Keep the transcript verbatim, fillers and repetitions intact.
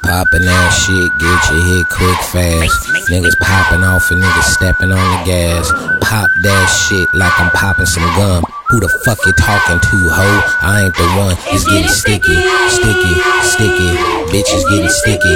Poppin' that shit, get your hit quick fast. Niggas popping off and niggas stepping on the gas. Pop that shit like I'm popping some gum. Who the fuck you talking to, ho? I ain't the one. It's getting sticky, sticky, sticky. Bitches getting sticky.